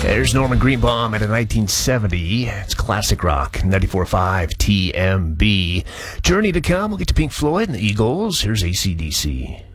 There's Norman Greenbaum at a 1970. It's classic rock, 94.5 TMB. Journey to come. We'll get to Pink Floyd and the Eagles. Here's AC/DC.